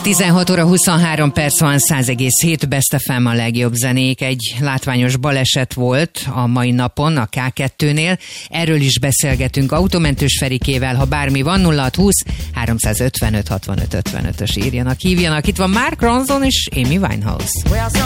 16 óra 23 perc van, 100,7 Best FM a legjobb zenék. Egy látványos baleset volt a mai napon a K2-nél. Erről is beszélgetünk Autómentős Ferikével. Ha bármi van, 0620 355 65 55-ös írjanak, hívjanak. Itt van Mark Ronson és Amy Winehouse.